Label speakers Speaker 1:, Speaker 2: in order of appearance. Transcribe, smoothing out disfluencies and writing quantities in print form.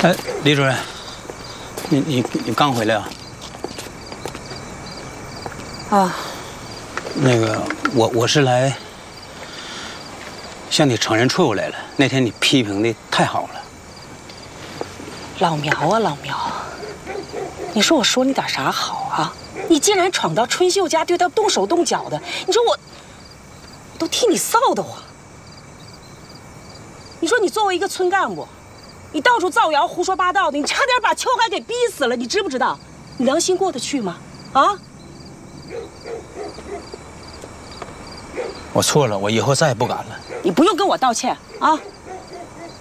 Speaker 1: 哎，李主任，你刚回来啊？
Speaker 2: 啊，
Speaker 1: 那个，我是来向你承认错误来了。那天你批评的太好了。
Speaker 2: 老苗啊，老苗，你说我说你点啥好啊？你竟然闯到春秀家对她动手动脚的，你说我都替你臊得慌。你说你作为一个村干部，你到处造谣胡说八道的，你差点把秋海给逼死了，你知不知道？你良心过得去吗？啊？
Speaker 1: 我错了，我以后再也不敢了。
Speaker 2: 你不用跟我道歉啊！